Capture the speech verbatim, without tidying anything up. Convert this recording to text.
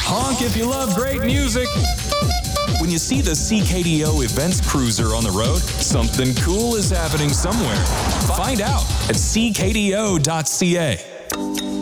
Honk if you love great music. When you see the C K D O Events Cruiser on the road, something cool is happening somewhere. Find out at c k d o dot c a.